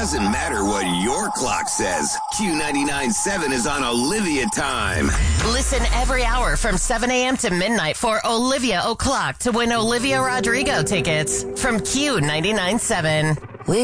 doesn't matter what your clock says. Q99.7 is on Olivia time. Listen every hour from 7 a.m. to midnight for Olivia O'Clock to win Olivia Rodrigo tickets from Q99.7.